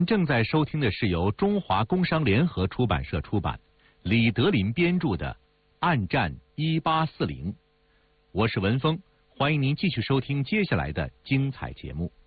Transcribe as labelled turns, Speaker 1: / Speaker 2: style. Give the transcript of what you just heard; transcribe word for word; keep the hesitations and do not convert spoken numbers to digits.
Speaker 1: 正在收听的是由中华工商联合出版社出版、李德林编著的《暗战一八四零》，我是文峰，欢迎您继续收听接下来的精彩节目。